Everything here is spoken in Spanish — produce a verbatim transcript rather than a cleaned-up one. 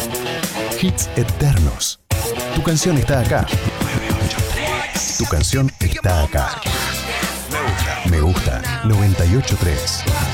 Hits eternos. Tu canción está acá. Tu canción está acá. Me gusta. noventa y ocho punto tres.